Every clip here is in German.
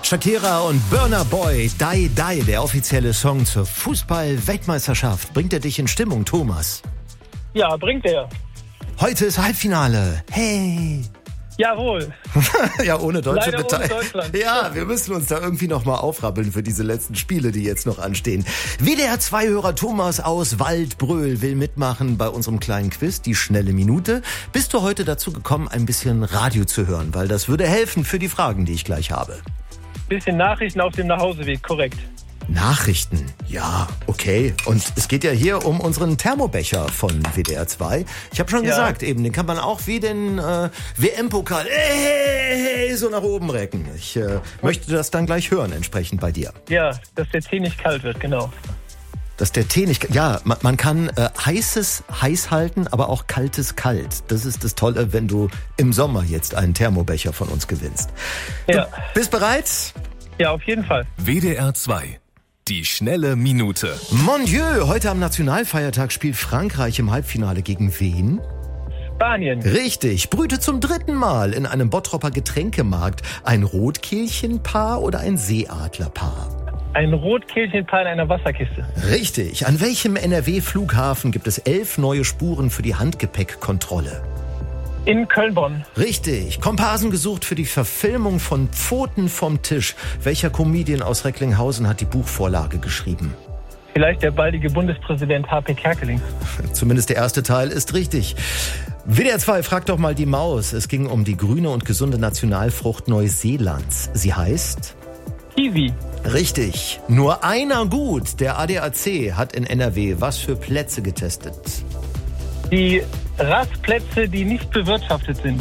Shakira und Burna Boy, Die Die, der offizielle Song zur Fußball-Weltmeisterschaft. Bringt er dich in Stimmung, Thomas? Ja, bringt er. Heute ist Halbfinale. Hey! Jawohl. Ja, ohne deutsche Leider ohne Beteiligung. Deutschland. Ja, wir müssen uns da irgendwie noch mal aufrappeln für diese letzten Spiele, die jetzt noch anstehen. WDR-2-Hörer Thomas aus Waldbröl will mitmachen bei unserem kleinen Quiz, die schnelle Minute. Bist du heute dazu gekommen, ein bisschen Radio zu hören? Weil das würde helfen für die Fragen, die ich gleich habe. Bisschen Nachrichten auf dem Nachhauseweg, korrekt. Nachrichten, ja, okay. Und es geht ja hier um unseren Thermobecher von WDR 2. Ich habe schon gesagt, eben, den kann man auch wie den WM-Pokal so nach oben recken. Ich möchte das dann gleich hören, entsprechend bei dir. Ja, dass der Tee nicht kalt wird, genau. Dass der Tee nicht... Ja, man kann heißes heiß halten, aber auch kaltes kalt. Das ist das Tolle, wenn du im Sommer jetzt einen Thermobecher von uns gewinnst. Ja. Du bist bereit? Ja, auf jeden Fall. WDR 2. Die schnelle Minute. Mon Dieu, heute am Nationalfeiertag spielt Frankreich im Halbfinale gegen wen? Spanien. Richtig, brütet zum 3. Mal in einem Bottropper Getränkemarkt ein Rotkehlchenpaar oder ein Seeadlerpaar? Ein Rotkehlchenpaar in einer Wasserkiste. Richtig, an welchem NRW-Flughafen gibt es 11 neue Spuren für die Handgepäckkontrolle? In Köln-Bonn. Richtig, Komparsen gesucht für die Verfilmung von Pfoten vom Tisch. Welcher Comedian aus Recklinghausen hat die Buchvorlage geschrieben? Vielleicht der baldige Bundespräsident H.P. Kerkeling. Zumindest der erste Teil ist richtig. WDR 2 fragt doch mal die Maus. Es ging um die grüne und gesunde Nationalfrucht Neuseelands. Sie heißt? Kiwi. Richtig. Nur einer gut. Der ADAC hat in NRW was für Plätze getestet? Die Rastplätze, die nicht bewirtschaftet sind.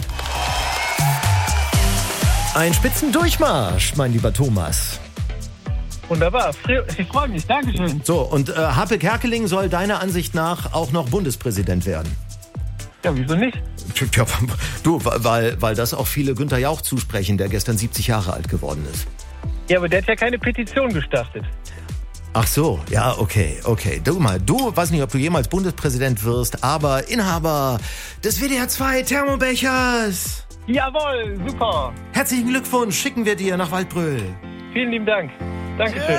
Ein Spitzendurchmarsch, mein lieber Thomas. Wunderbar. Ich freue mich. Dankeschön. So, und H.P. Kerkeling soll deiner Ansicht nach auch noch Bundespräsident werden? Ja, wieso nicht? Tja, du, weil das auch viele Günther Jauch zusprechen, der gestern 70 Jahre alt geworden ist. Ja, aber der hat ja keine Petition gestartet. Ach so, ja, okay. Du weiß nicht, ob du jemals Bundespräsident wirst, aber Inhaber des WDR 2 Thermobechers. Jawohl, super. Herzlichen Glückwunsch, schicken wir dir nach Waldbröl. Vielen lieben Dank. Dankeschön.